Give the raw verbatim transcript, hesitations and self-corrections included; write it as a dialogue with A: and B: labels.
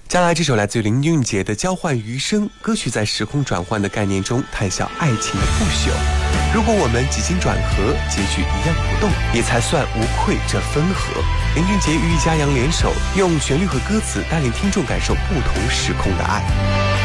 A: 接下来这首来自于林俊杰的《交换余生》，歌曲在时空转换的概念中探晓爱情的不朽。如果我们几经转合，结局一样不动，也才算无愧这分合。林俊杰与易家扬联手，用旋律和歌词带领听众感受不同时空的爱。